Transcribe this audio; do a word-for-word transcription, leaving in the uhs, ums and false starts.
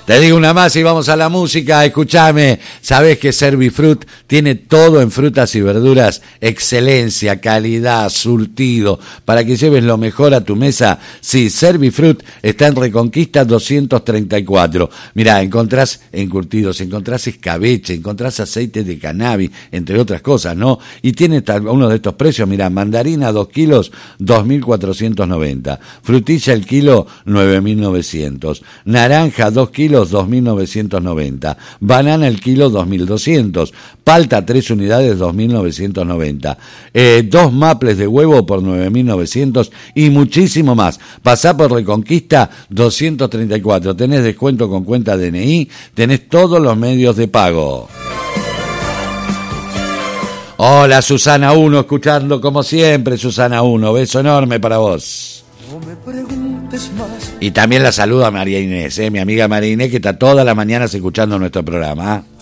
Te digo una más y vamos a la música. Escúchame, sabés que Servifrut tiene todo en frutas y verduras, excelencia, calidad, surtido, para que lleves lo mejor a tu mesa. Sí, Servifrut está en Reconquista doscientos treinta y cuatro. Mirá, encontrás encurtidos, encontrás escabeche, encontrás aceite de cannabis, entre otras cosas, ¿no? Y tiene uno de estos precios, mirá, mandarina dos kilos, dos mil cuatrocientos noventa. Frutilla el kilo, nueve mil novecientos. Naranja dos kilos, dos mil novecientos noventa. Banana el kilo, dos mil doscientos. Palta tres unidades, dos mil novecientos noventa. Eh, dos maples de huevo por nueve mil novecientos y muchísimo más. Pasá por Reconquista doscientos treinta y cuatro. Tenés descuento con cuenta D N I, tenés todos los medios de pago. Hola Susana uno, escuchando como siempre Susana uno. Beso enorme para vos. No me preguntes más. Y también la saludo a María Inés, ¿eh? Mi amiga María Inés, que está todas las mañanas escuchando nuestro programa.